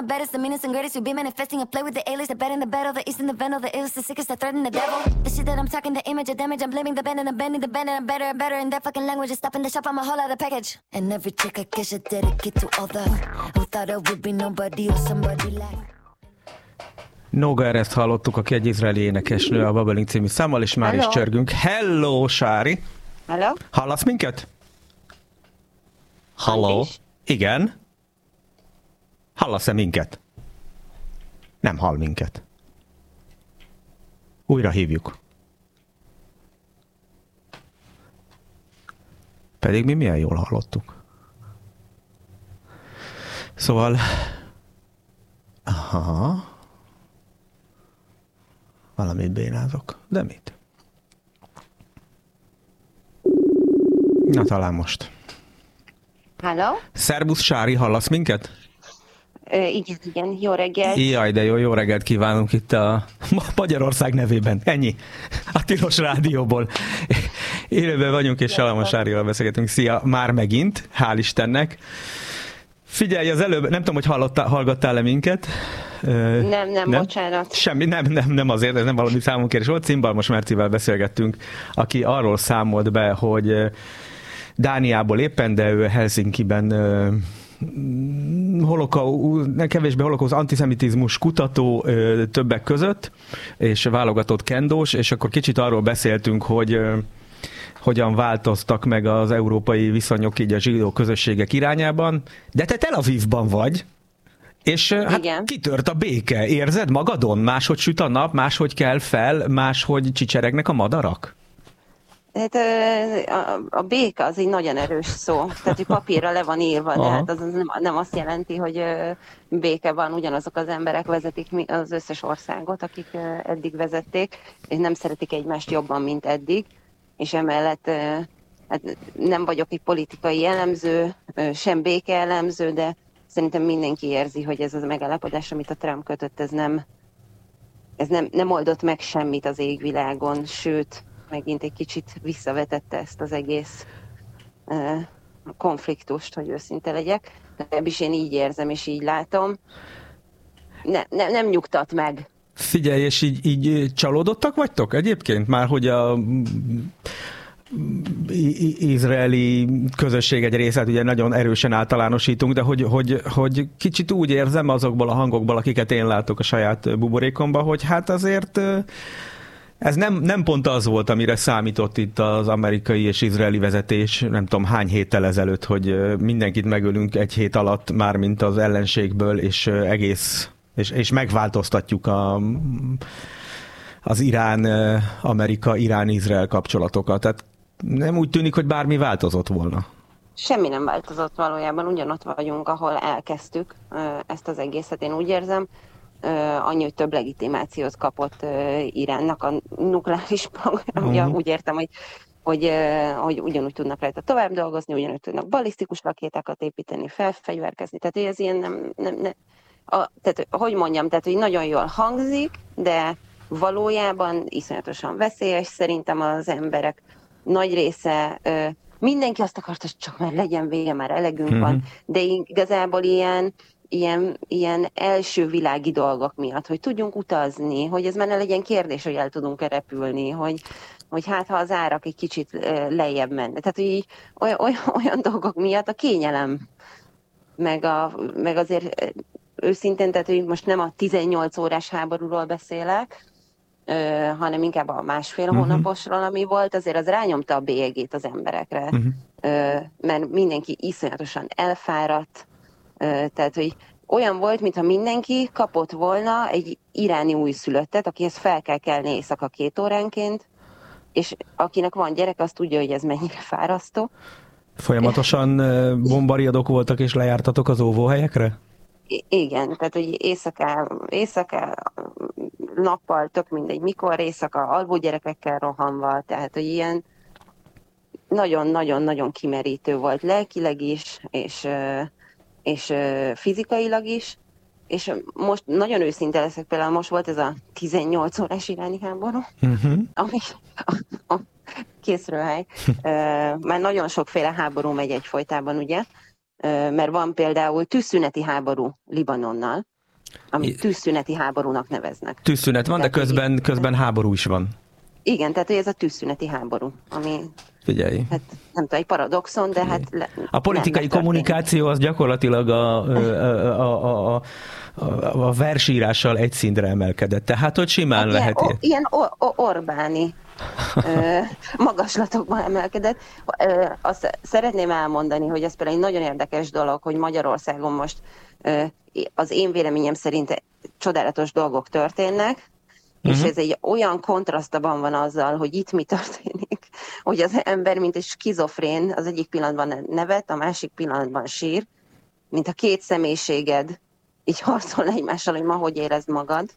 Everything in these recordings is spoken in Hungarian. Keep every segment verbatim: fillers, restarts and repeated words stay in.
the baddest, the meanest and greatest. You be manifesting and play with the alias, the bad and the battle, the east and the venom, the illest, the sickest, the threat and the devil. The shit that I'm talking, the image of damage. I'm blaming the band and the bending the band and I'm better and better in their fucking language. Is stopping the shop, I'm a whole other package. And every chick I kiss should dedicate to all the who thought I would be nobody or somebody like. Noga Ereszt hallottuk, aki egy izraeli énekesnő a Bubbling című számmal, és már Hello. is csörgünk. Hello, Sári! Hello? Hallasz minket? Hello? Igen? Hallasz-e minket? Nem hall minket. Újra hívjuk. Pedig mi milyen jól hallottuk. Szóval... Aha... Valamit bénázok. De mit? Na talán most. Hello? Szerbusz, Sári, hallasz minket? Ö, igen, igen, jó reggelt. Jaj, de jó, jó reggelt kívánunk itt a Magyarország nevében. Ennyi. A Tilos Rádióból. Élőben vagyunk, és Salamos Sárival beszélgetünk. Szia, már megint, hál' Istennek. Figyelj, az előbb, nem tudom, hogy hallottál, hallgattál-e minket? Nem, nem, nem, bocsánat. Semmi, nem, nem, nem azért, ez nem valami számunkérés volt. Cimbalmos Mercivel beszélgettünk, aki arról számolt be, hogy Dániából éppen, de ő Helsinkiben holokau, kevésbé holokausz antiszemitizmus kutató többek között, és válogatott kendós, és akkor kicsit arról beszéltünk, hogy hogyan változtak meg az európai viszonyok így a zsidó közösségek irányában, de te Tel Avivban vagy, és hát igen, kitört a béke. Érzed magadon? Máshogy süt a nap, máshogy kell fel, máshogy csicseregnek a madarak? Hát a, a béke az egy nagyon erős szó. Tehát, hogy papírra le van írva, de hát az nem, nem azt jelenti, hogy béke van, ugyanazok az emberek vezetik az összes országot, akik eddig vezették, és nem szeretik egymást jobban, mint eddig. És emellett hát nem vagyok egy politikai elemző, sem béke elemző, de szerintem mindenki érzi, hogy ez az megállapodás, amit a Trump kötött, ez nem, ez nem, nem oldott meg semmit az égvilágon, sőt, megint egy kicsit visszavetette ezt az egész uh, konfliktust, hogy őszinte legyek. De ebbis én így érzem, és így látom. Ne, ne, nem nyugtat meg. Figyelj, és így, így csalódottak vagytok egyébként? Már hogy a izraeli közösség egy részét ugye nagyon erősen általánosítunk, de hogy, hogy, hogy kicsit úgy érzem azokból a hangokból, akiket én látok a saját buborékomban, hogy hát azért ez nem, nem pont az volt, amire számított itt az amerikai és izraeli vezetés, nem tudom hány héttel ezelőtt, hogy mindenkit megölünk egy hét alatt, mármint az ellenségből, és egész És, és megváltoztatjuk a, az Irán-Amerika-Irán-Izrael kapcsolatokat. Tehát nem úgy tűnik, hogy bármi változott volna. Semmi nem változott valójában. Ugyanott vagyunk, ahol elkezdtük ezt az egészet. Én úgy érzem, annyi, hogy több legitimációt kapott Iránnak a nukleáris programja. Uh-huh. Úgy értem, hogy, hogy, hogy ugyanúgy tudnak rajta tovább dolgozni, ugyanúgy tudnak balisztikus rakétákat építeni, felfegyverkezni. Tehát ez ilyen nem... nem, nem A, tehát, hogy mondjam, tehát, hogy nagyon jól hangzik, de valójában iszonyatosan veszélyes. Szerintem az emberek nagy része, ö, mindenki azt akarta, hogy csak már legyen vége, már elegünk mm-hmm. van, de igazából ilyen, ilyen, ilyen első világi dolgok miatt, hogy tudjunk utazni, hogy ez már ne legyen kérdés, hogy el tudunk-e repülni, hogy, hogy hát ha az árak egy kicsit ö, lejjebb mennek. Tehát, hogy így, olyan, olyan, olyan dolgok miatt a kényelem, meg, a, meg azért... Őszintén, tehát hogy most nem a tizennyolc órás háborúról beszélek, ö, hanem inkább a másfél uh-huh. hónaposról, ami volt, azért az rányomta a bélyegét az emberekre, uh-huh. ö, mert mindenki iszonyatosan elfáradt, ö, tehát hogy olyan volt, mintha mindenki kapott volna egy iráni újszülöttet, akihez fel kell kelni éjszaka két óránként, és akinek van gyerek, az tudja, hogy ez mennyire fárasztó. Folyamatosan bombariadók voltak, és lejártatok az óvóhelyekre? Igen, tehát hogy éjszaká, éjszaká, nappal, tök mindegy, mikor éjszaka, alvó gyerekekkel rohanva, tehát hogy ilyen nagyon-nagyon-nagyon kimerítő volt lelkileg is, és, és fizikailag is, és most nagyon őszinte leszek, például most volt ez a tizennyolc órás iráni háború, uh-huh. ami a, a készről hely, már nagyon sokféle háború megy egyfolytában, ugye, mert van például tűzszüneti háború Libanonnal, amit tűzszüneti háborúnak neveznek. Tűzszünet van, tehát, de közben, közben háború is van. Igen, tehát ez a tűzszüneti háború, ami Figyelj. Hát nem tudom, egy paradoxon, de hát... Le, a politikai kommunikáció az gyakorlatilag a, a, a, a, a, a versírással egy szintre emelkedett. Tehát, hogy simán hát lehet... Ilyen, o, ilyen o, o, Orbáni ö, magaslatokban emelkedett. Ö, azt szeretném elmondani, hogy ez például egy nagyon érdekes dolog, hogy Magyarországon most ö, az én véleményem szerint csodálatos dolgok történnek, és uh-huh. ez egy olyan kontrasztban van azzal, hogy itt mi történik, hogy az ember, mint egy skizofrén, az egyik pillanatban nevet, a másik pillanatban sír, mint a két személyiséged így harcol egymással, hogy ma hogy érezd magad.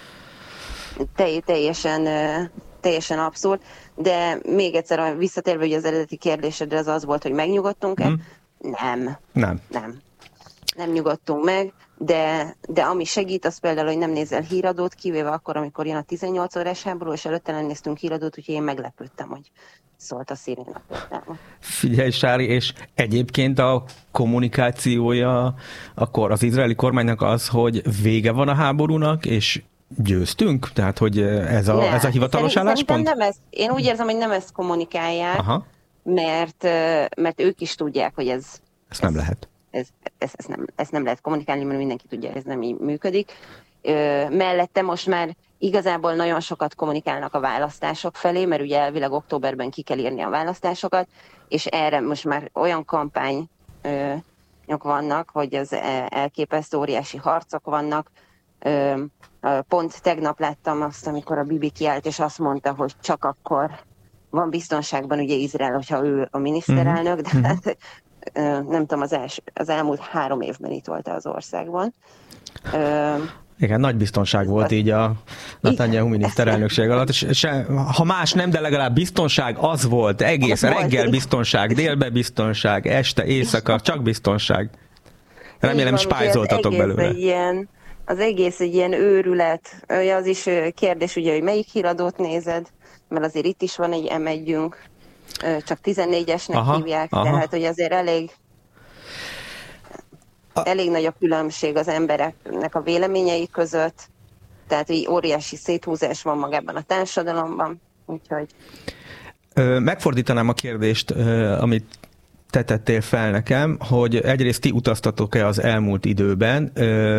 Te, teljesen, teljesen abszurd, de még egyszer visszatérve, hogy az eredeti kérdésedre az az volt, hogy megnyugodtunk-e? Uh-huh. Nem. Nem. Nem. Nem nyugodtunk meg, de, de ami segít, az például, hogy nem nézel híradót, kivéve akkor, amikor jön a tizennyolc órás háború, és előtte nem néztünk híradót, úgyhogy én meglepődtem, hogy szólt a sziréna például. Figyelj, Sári, és egyébként a kommunikációja akkor az izraeli kormánynak az, hogy vége van a háborúnak, és győztünk? Tehát, hogy ez a, ne, ez a hivatalos szerint, álláspont? Nem ez, én úgy érzem, hogy nem ezt kommunikálják, Aha. Mert, mert ők is tudják, hogy ez... Ezt nem ez, lehet. Ez, ez, ez, nem, ez nem lehet kommunikálni, mert mindenki tudja, ez nem így működik. Ö, mellette most már igazából nagyon sokat kommunikálnak a választások felé, mert ugye elvileg októberben ki kell írni a választásokat, és erre most már olyan kampányok vannak, hogy az elképesztő óriási harcok vannak. Ö, pont tegnap láttam azt, amikor a Bibi kiállt, és azt mondta, hogy csak akkor van biztonságban ugye Izrael, hogyha ő a miniszterelnök, de hát nem tudom, az, els, az elmúlt három évben itt volt az országban. Igen, nagy biztonság volt így a Netanyahu miniszterelnökség alatt, és se, ha más nem, de legalább biztonság az volt, egész az reggel volt, biztonság, délbe biztonság, este, éjszaka, csak biztonság. Remélem spájzoltatok belőle. Ilyen, az egész egy ilyen őrület. Az is kérdés, ugye, hogy melyik híradót nézed, mert azért itt is van egy em együnk, csak tizennégyesnek aha, hívják, aha. Tehát hogy azért elég elég nagy a különbség az embereknek a véleményei között, tehát így óriási széthúzás van magában a társadalomban, úgyhogy... Megfordítanám a kérdést, amit te tettél fel nekem, hogy egyrészt ti utaztatok-e az elmúlt időben,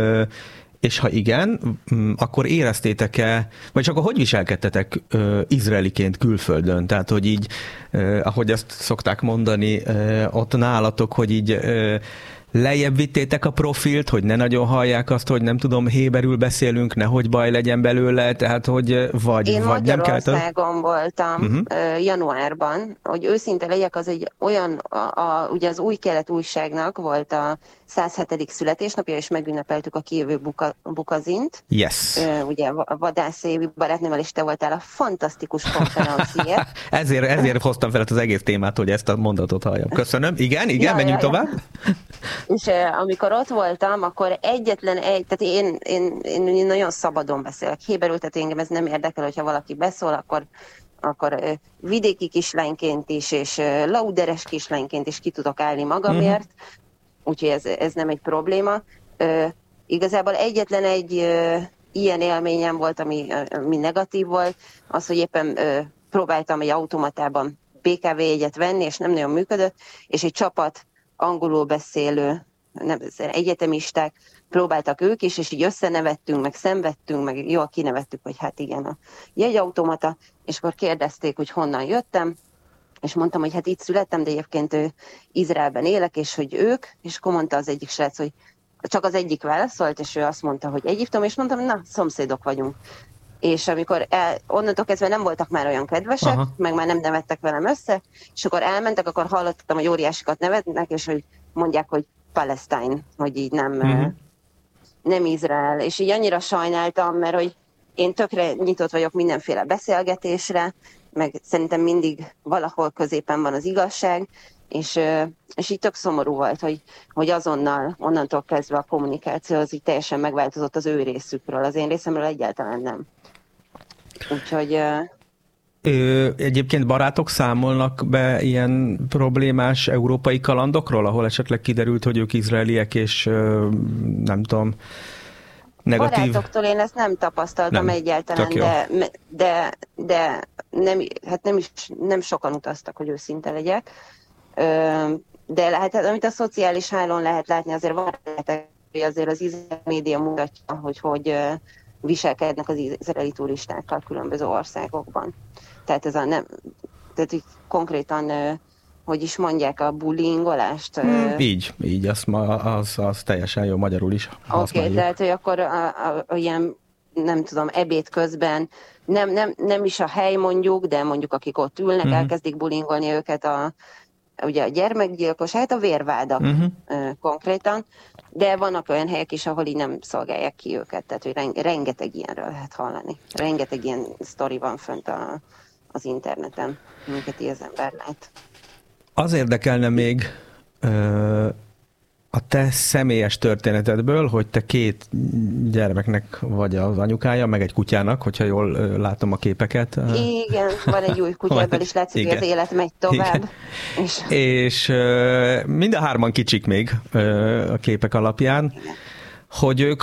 és ha igen, akkor éreztétek-e, vagy akkor hogy viselkedtetek uh, izraeliként külföldön? Tehát, hogy így, uh, ahogy azt szokták mondani, uh, ott nálatok, hogy így uh, lejjebb vittétek a profilt, hogy ne nagyon hallják azt, hogy nem tudom, héberül beszélünk, nehogy baj legyen belőle, tehát, hogy vagy, Én vagy nem kellett... Én Magyarországon voltam uh-huh. uh, januárban, hogy őszinte legyek, az egy olyan, a, a, ugye az Új Kelet újságnak volt a száz hetedik születésnapja, és megünnepeltük a kijövő buka, bukazint. Yes. Uh, ugye a Vadász Évi barátnőmmel is te voltál a fantasztikus konferenciért. ezért, ezért hoztam fel az egész témát, hogy ezt a mondatot halljam. Köszönöm. Igen, igen, ja, menjünk ja, tovább. Ja. És uh, amikor ott voltam, akkor egyetlen egy, tehát én, én, én, én nagyon szabadon beszélek héberül, tehát engem ez nem érdekel, hogyha valaki beszól, akkor, akkor uh, vidéki kislányként is, és uh, lauderes kislányként is ki tudok állni magamért, mm-hmm. úgyhogy ez, ez nem egy probléma. Uh, igazából egyetlen egy uh, ilyen élményem volt, ami, uh, ami negatív volt, az, hogy éppen uh, próbáltam egy automatában bé ká vé jegyet venni, és nem nagyon működött, és egy csapat angolul beszélő nem, egyetemisták próbáltak ők is, és így összenevettünk, meg szenvedtünk, meg jól kinevettük, hogy hát igen, a jegyautomata, és akkor kérdezték, hogy honnan jöttem, és mondtam, hogy hát itt születtem, de egyébként ő Izraelben élek, és hogy ők, és akkor mondta az egyik srác, hogy csak az egyik válaszolt, és ő azt mondta, hogy Egyiptom, és mondtam, na, szomszédok vagyunk. És amikor el, onnantól kezdve nem voltak már olyan kedvesek, aha. meg már nem nevettek velem össze, és akkor elmentek, akkor hallottam, hogy óriásikat nevetnek, és hogy mondják, hogy Palestine, hogy így nem, uh-huh. nem Izrael. És így annyira sajnáltam, mert hogy én tökre nyitott vagyok mindenféle beszélgetésre, meg szerintem mindig valahol középen van az igazság, és, és így tök szomorú volt, hogy, hogy azonnal, onnantól kezdve a kommunikáció az így teljesen megváltozott az ő részükről, az én részemről egyáltalán nem. Úgyhogy... Ö, egyébként barátok számolnak be ilyen problémás európai kalandokról, ahol esetleg kiderült, hogy ők izraeliek, és ö, nem tudom, negatív... Barátoktól én ezt nem tapasztaltam nem. egyáltalán, de, de, de nem, hát nem, is, nem sokan utaztak, hogy őszinte legyek. De lehet, amit a szociális hálón lehet látni, azért van, hogy azért az izraeli média mutatja, hogy hogy viselkednek az izraeli turistákkal különböző országokban. Tehát ez a nem, tehát így konkrétan, hogy is mondják, a bullyingolást. Hmm, így, így, az, az, az teljesen jó magyarul is használjuk. Oké, okay, tehát hogy akkor a, a, a, ilyen, nem tudom, ebéd közben, nem, nem, nem is a hely mondjuk, de mondjuk akik ott ülnek, uh-huh. elkezdik bullyingolni őket a, ugye a gyermekgyilkos, hát a vérvádak uh-huh. konkrétan, de vannak olyan helyek is, ahol így nem szolgálják ki őket, tehát hogy rengeteg ilyenről lehet hallani. Rengeteg ilyen sztori van fönt a, az interneten, minket így az ember lát. Az érdekelne még ö, a te személyes történetedből, hogy te két gyermeknek vagy az anyukája, meg egy kutyának, hogyha jól ö, látom a képeket. Igen, van egy új kutya, ebből is látszik, igen. Hogy az élet megy tovább. És, és ö, mind a hárman kicsik még ö, a képek alapján, igen. Hogy ők,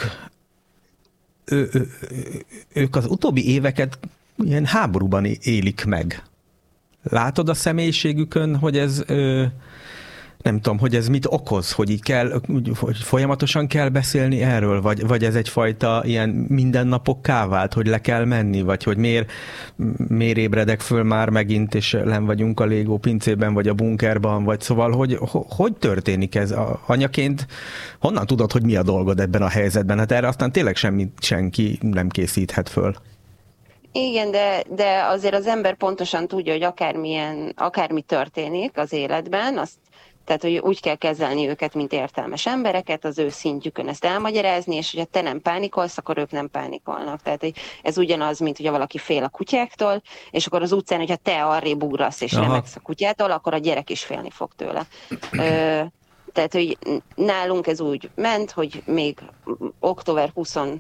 ő, ő, ők az utóbbi éveket ilyen háborúban élik meg. Látod a személyiségükön, hogy ez, ö, nem tudom, hogy ez mit okoz, hogy így kell, hogy folyamatosan kell beszélni erről, vagy, vagy ez egyfajta ilyen mindennapokká vált, hogy le kell menni, vagy hogy miért, miért ébredek föl már megint, és len vagyunk a Légó pincében, vagy a bunkerban, vagy szóval, hogy hogy történik ez? Anyaként honnan tudod, hogy mi a dolgod ebben a helyzetben? Hát erre aztán tényleg semmi, senki nem készíthet föl. Igen, de, de azért az ember pontosan tudja, hogy akármilyen, akármi történik az életben, azt, tehát hogy úgy kell kezelni őket, mint értelmes embereket, az ő szintjükön ezt elmagyarázni, és hogyha te nem pánikolsz, akkor ők nem pánikolnak. Tehát ez ugyanaz, mint hogyha valaki fél a kutyáktól, és akkor az utcán, hogyha te arrébb ugrasz és remegsz a kutyától, akkor a gyerek is félni fog tőle. Ö, tehát, hogy nálunk ez úgy ment, hogy még október huszadikán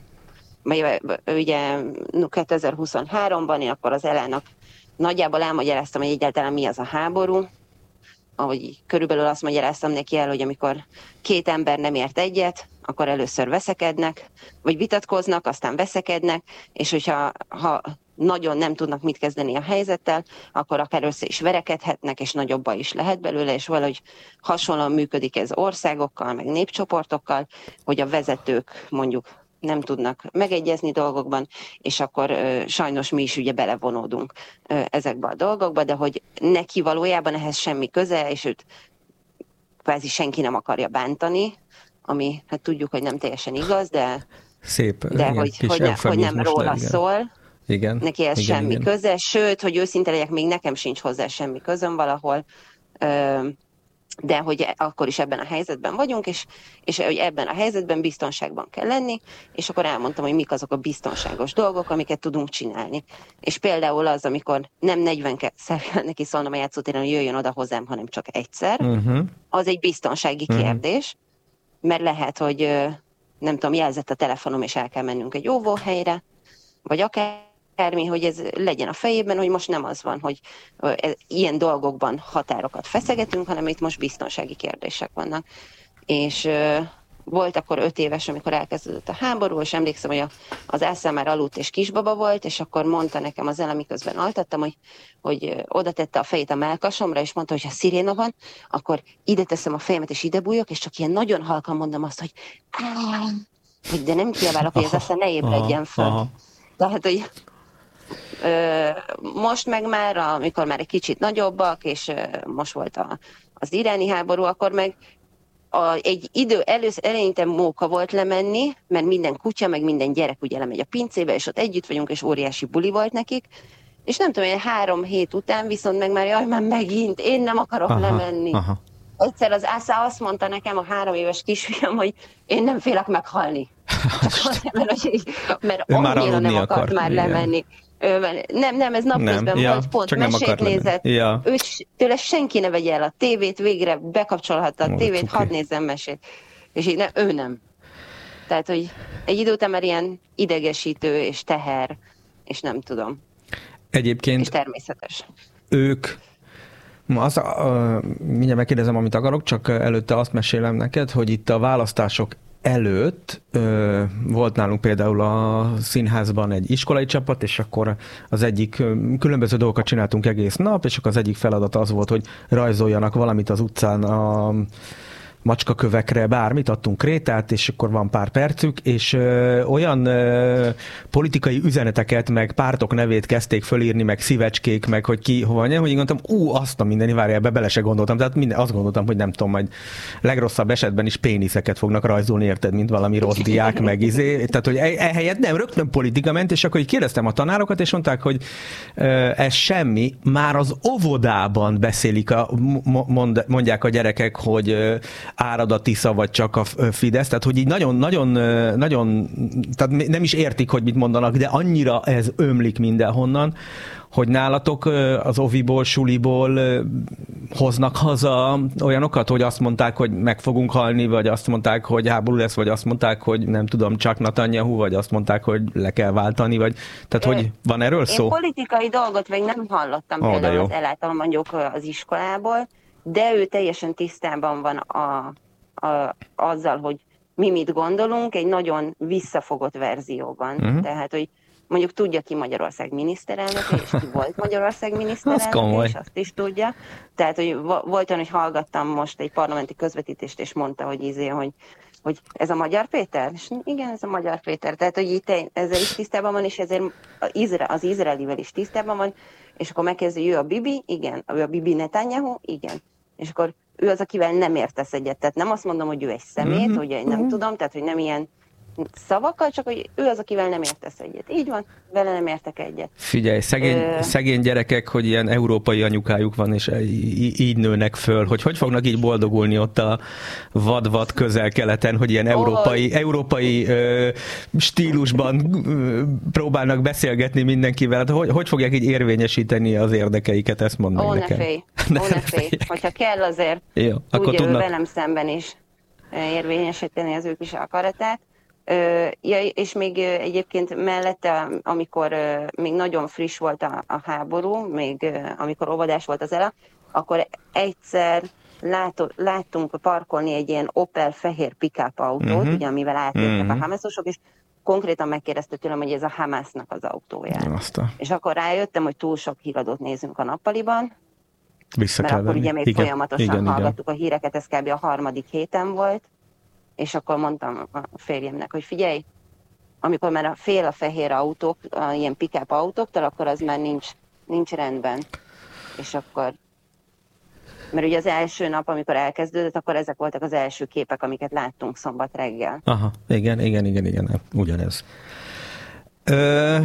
ugye kétezer-huszonháromban én akkor az Elának nagyjából elmagyaráztam, hogy egyáltalán mi az a háború, ahogy körülbelül azt magyaráztam neki el, hogy amikor két ember nem ért egyet, akkor először veszekednek, vagy vitatkoznak, aztán veszekednek, és hogyha ha nagyon nem tudnak mit kezdeni a helyzettel, akkor akár össze is verekedhetnek, és nagyobb baj is lehet belőle, és valahogy hasonlóan működik ez országokkal, meg népcsoportokkal, hogy a vezetők mondjuk nem tudnak megegyezni dolgokban, és akkor ö, sajnos mi is ugye belevonódunk ö, ezekbe a dolgokba, de hogy neki valójában ehhez semmi köze, és őt kvázi senki nem akarja bántani, ami hát tudjuk, hogy nem teljesen igaz, de, Szép, de igen, hogy, hogy, ne, hogy nem róla igen. szól. Igen, neki ez igen, semmi igen. köze, sőt, hogy őszinte legyek, még nekem sincs hozzá semmi közöm valahol, ö, de hogy akkor is ebben a helyzetben vagyunk, és, és hogy ebben a helyzetben biztonságban kell lenni, és akkor elmondtam, hogy mik azok a biztonságos dolgok, amiket tudunk csinálni. És például az, amikor nem negyvenszer kell neki szólnom a játszótéren, hogy jöjjön oda hozzám, hanem csak egyszer, uh-huh. az egy biztonsági uh-huh. kérdés, mert lehet, hogy nem tudom, jelzett a telefonom, és el kell mennünk egy óvóhelyre, vagy akár Akármi, hogy ez legyen a fejében, hogy most nem az van, hogy ilyen dolgokban határokat feszegetünk, hanem itt most biztonsági kérdések vannak. És uh, volt akkor öt éves, amikor elkezdődött a háború, és emlékszem, hogy a, az Ászá már aludt és kisbaba volt, és akkor mondta nekem az Ela, miközben altattam, hogy, hogy oda tette a fejét a mellkasomra, és mondta, hogy ha sziréna van, akkor ide teszem a fejemet, és ide bújok, és csak ilyen nagyon halkan mondom azt, hogy hogy de nem kiabálok, hogy ez aztán ne ébredjen föl. Tehát, hogy most meg már, amikor már egy kicsit nagyobbak, és most volt a, az iráni háború, akkor meg a, egy idő először eleinte móka volt lemenni, mert minden kutya, meg minden gyerek ugye lemegy a pincébe, és ott együtt vagyunk, és óriási buli volt nekik, és nem tudom, hogy három hét után viszont meg már, jaj, már megint, én nem akarok aha, lemenni. Aha. Egyszer az Ászá azt mondta nekem, a három éves kisfiam, hogy én nem félek meghalni. Csak mert, hogy, mert annyira nem akart akar, már igen. lemenni. Nem, nem, ez napközben nem, volt, ja, pont mesét nézett. Ja. Ő, tőle senki ne vegye el a tévét, végre bekapcsolhatta a tévét, hadd nézzem mesét. És így ne, ő nem. Tehát, hogy egy idő után már ilyen idegesítő és teher, és nem tudom. Egyébként és természetes. Ők, az, uh, mindjárt megkérdezem, amit akarok, csak előtte azt mesélem neked, hogy itt a választások előtt ö, volt nálunk például a színházban egy iskolai csapat, és akkor az egyik, különböző dolgokat csináltunk egész nap, és akkor az egyik feladat az volt, hogy rajzoljanak valamit az utcán a macskakövekre, bármit, adtunk krétát, és akkor van pár percük, és ö, olyan ö, politikai üzeneteket, meg pártok nevét kezdték fölírni, meg szívecskék, meg hogy ki hova nyom, hogy gondoltam, ú, azt a minden, várjál, ebbe bele se gondoltam, tehát minden, azt gondoltam, hogy nem tudom, majd legrosszabb esetben is péniszeket fognak rajzolni, érted, mint valami rossz diák, meg izé, tehát hogy ehelyett nem, rögtön politika ment, és akkor így kérdeztem a tanárokat, és mondták, hogy ö, ez semmi, már az óvodában beszélik, a, mond, mondják a gyerekek, hogy ö, árad a Tisza, vagy csak a Fidesz, tehát hogy így nagyon, nagyon, nagyon, tehát nem is értik, hogy mit mondanak, de annyira ez ömlik mindenhonnan, hogy nálatok az oviból, suliból hoznak haza olyanokat, hogy azt mondták, hogy meg fogunk halni, vagy azt mondták, hogy háború lesz, vagy azt mondták, hogy nem tudom, csak Netanyahu, vagy azt mondták, hogy le kell váltani, vagy tehát, hogy van erről szó? Én politikai dolgot még nem hallottam oh, például az eláltal mondjuk az iskolából, de ő teljesen tisztában van a, a, azzal, hogy mi mit gondolunk, egy nagyon visszafogott verzióban. Uh-huh. Tehát, hogy mondjuk tudja ki Magyarország miniszterelnöke, és ki volt Magyarország miniszterelnöke, és azt is tudja. Tehát, hogy volt olyan, hogy hallgattam most egy parlamenti közvetítést, és mondta, hogy izé, hogy, hogy ez a Magyar Péter? És igen, ez a Magyar Péter. Tehát, hogy itt ezzel is tisztában van, és ezért az izraelivel is tisztában van, és akkor megkezdő, ő a Bibi? Igen. Ő a Bibi Netanyahu? Igen. És akkor ő az, akivel nem értesz egyet. Tehát nem azt mondom, hogy ő egy szemét, mm-hmm. hogy nem mm-hmm. tudom, tehát hogy nem ilyen szavakkal, csak hogy ő az, akivel nem értesz egyet. Így van, vele nem értek egyet. Figyelj, szegény, Ö... szegény gyerekek, hogy ilyen európai anyukájuk van, és így nőnek föl, hogy hogy fognak így boldogulni ott a vad-vad közel-keleten, hogy ilyen európai, oh. európai ö, stílusban ö, próbálnak beszélgetni mindenkivel. Hát, hogy, hogy fogják így érvényesíteni az érdekeiket, ezt mondd meg oh, nekem. Ne félj, ne oh, ne félj. Hogyha kell azért, jó, akkor tudnak... velem szemben is érvényesíteni az ő kis akaratát. Ö, ja, és még egyébként mellette, amikor ö, még nagyon friss volt a, a háború, még ö, amikor óvodás volt az Ela, akkor egyszer látó, láttunk parkolni egy ilyen Opel fehér pick-up autót, uh-huh. ugye, amivel átértek uh-huh. a Hamasosok, és konkrétan megkérdezte tőlem, hogy ez a Hamasnak az autója. Aztán. És akkor rájöttem, hogy túl sok híradót nézünk a nappaliban, Vissza mert akkor venni. ugye még igen, folyamatosan igen, hallgattuk igen. a híreket, ez kb. A harmadik héten volt, és akkor mondtam a férjemnek, hogy figyelj, amikor már a fél a fehér autók, a ilyen pick-up autóktól, akkor az már nincs, nincs rendben. És akkor, mert ugye az első nap, amikor elkezdődött, akkor ezek voltak az első képek, amiket láttunk szombat reggel. Aha, igen, igen, igen, igen, ugyanez. Ö,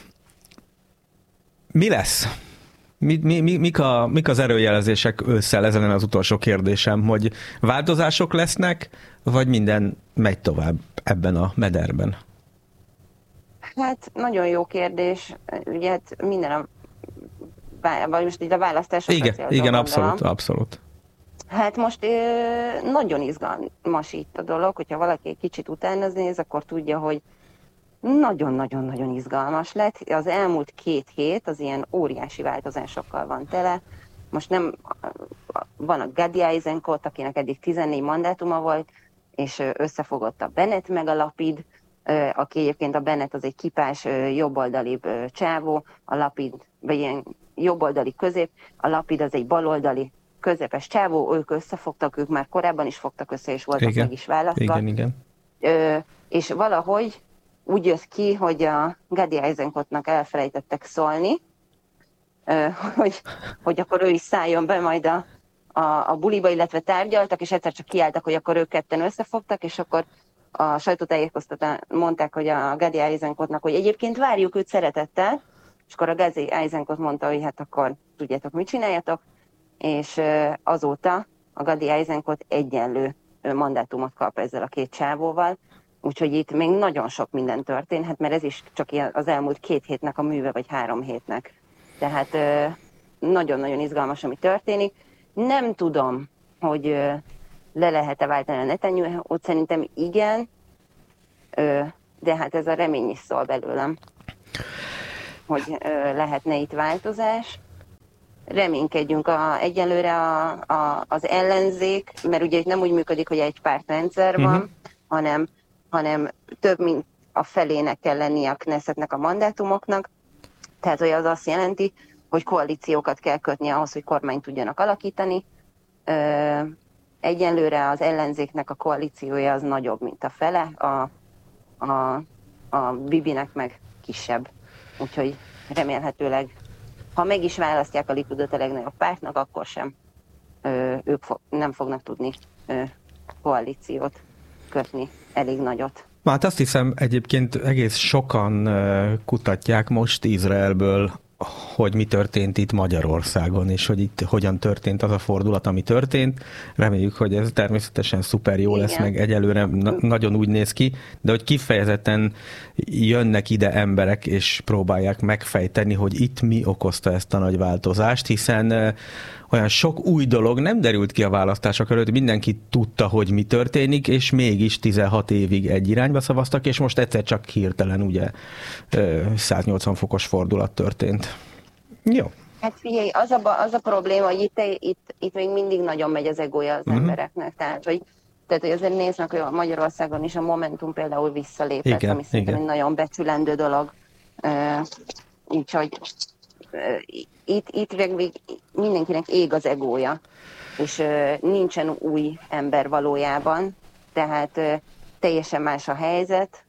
mi lesz? Mi, mi, mi, mik, a, mik az előjelezések ősszel? Ezen az utolsó kérdésem, hogy változások lesznek, vagy minden megy tovább ebben a mederben? Hát nagyon jó kérdés. Ugye hát minden a, vagy most így a választások. Igen, igen, abszolút, abszolút. Hát most nagyon izgalmas itt a dolog, hogyha valaki egy kicsit utána néz, akkor tudja, hogy nagyon-nagyon-nagyon izgalmas lett. Az elmúlt két hét az ilyen óriási változásokkal van tele. Most nem, van a Gadi Eisenkot, akinek eddig tizennégy mandátuma volt, és összefogott a Bennett meg a Lapid, aki egyébként a Bennett az egy kipás, jobboldalibb csávó, a Lapid, vagy ilyen jobboldali közép, a Lapid az egy baloldali közepes csávó, ők összefogtak, ők már korábban is fogtak össze, és voltak igen. meg is választva. Igen, igen. És valahogy úgy jött ki, hogy a Gadi Eisenkotnak elfelejtettek szólni, hogy, hogy akkor ő is szálljon be majd a, a, a buliba, illetve tárgyaltak, és egyszer csak kiálltak, hogy akkor ők ketten összefogtak, és akkor a sajtótájékoztatón mondták, hogy a Gadi Eisenkotnak, hogy egyébként várjuk őt szeretettel, és akkor a Gadi Eisenkot mondta, hogy hát akkor tudjátok, mit csináljatok, és azóta a Gadi Eisenkot egyenlő mandátumot kap ezzel a két csávóval, úgyhogy itt még nagyon sok minden történhet, mert ez is csak az elmúlt két hétnek a műve, vagy három hétnek. Tehát nagyon-nagyon izgalmas, ami történik. Nem tudom, hogy le lehet-e váltani a Netanyahut, szerintem igen, de hát ez a remény is szól belőlem, hogy lehetne itt változás. Reménykedjünk a, egyelőre a, a, az ellenzék, mert ugye itt nem úgy működik, hogy egy pártrendszer van, uh-huh. hanem, hanem több mint a felének kell lennie a Knessetnek a mandátumoknak. Tehát hogy az azt jelenti, hogy koalíciókat kell kötni ahhoz, hogy kormányt tudjanak alakítani. Egyenlőre az ellenzéknek a koalíciója az nagyobb, mint a fele, a, a, a Bibinek meg kisebb. Úgyhogy remélhetőleg, ha meg is választják a Likudot a legnagyobb pártnak, akkor sem ö, ők fo- nem fognak tudni ö, koalíciót kötni, elég nagyot. Hát azt hiszem egyébként egész sokan kutatják most Izraelből, hogy mi történt itt Magyarországon, és hogy itt hogyan történt az a fordulat, ami történt. Reméljük, hogy ez természetesen szuper jó lesz, meg egyelőre na- nagyon úgy néz ki, de hogy kifejezetten jönnek ide emberek, és próbálják megfejteni, hogy itt mi okozta ezt a nagy változást, hiszen olyan sok új dolog nem derült ki a választások előtt, mindenki tudta, hogy mi történik, és mégis tizenhat évig egy irányba szavaztak, és most egyszer csak hirtelen ugye száznyolcvan fokos fordulat történt. Jó. Hát figyelj, az a, az a probléma, hogy itt, itt, itt még mindig nagyon megy az egója az uh-huh. embereknek. Tehát hogy, tehát, hogy azért néznek, hogy Magyarországon is a Momentum például visszalépett, igen, ami szerintem egy nagyon becsülendő dolog. Uh, úgyhogy uh, itt, itt még mindenkinek ég az egója, és uh, nincsen új ember valójában, tehát uh, teljesen más a helyzet.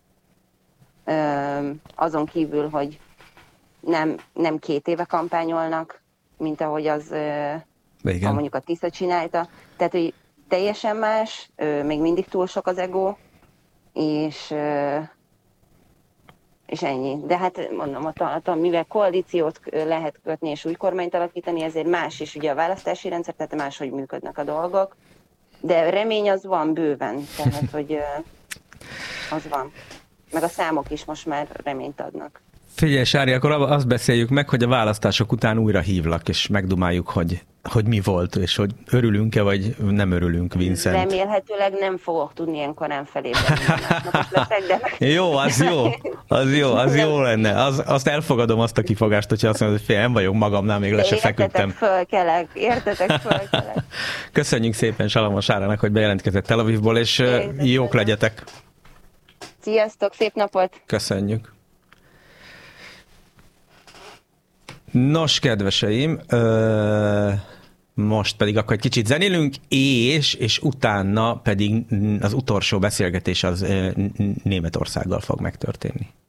Uh, azon kívül, hogy nem, nem két éve kampányolnak, mint ahogy az uh, ha mondjuk a Tisza csinálta. Tehát, hogy teljesen más, uh, még mindig túl sok az ego, és, uh, és ennyi. De hát mondom, a, a, mivel koalíciót lehet kötni és új kormányt alakítani, ezért más is ugye a választási rendszer, tehát máshogy működnek a dolgok. De remény az van bőven, tehát, hogy uh, az van. Meg a számok is most már reményt adnak. Figyelj, Sári, akkor azt beszéljük meg, hogy a választások után újra hívlak, és megdumáljuk, hogy, hogy mi volt, és hogy örülünk-e, vagy nem örülünk, Vincent. Remélhetőleg nem fogok tudni ilyen korán felében. Jó, az jó, az jó, az jó lenne. Az, azt elfogadom, azt a kifogást, hogyha azt mondod, hogy fél, nem vagyok magamnál, még le se feküdtem. Értetek, fölkelek, értetek, fölkelek. Köszönjük szépen Salamon Sárának, hogy bejelentkezett Tel Avivból, és értetek. Jók legyetek. Sziasztok, szép napot! Köszönjük. Nos, kedveseim, most pedig akkor egy kicsit zenélünk, és, és utána pedig az utolsó beszélgetés az Németországgal fog megtörténni.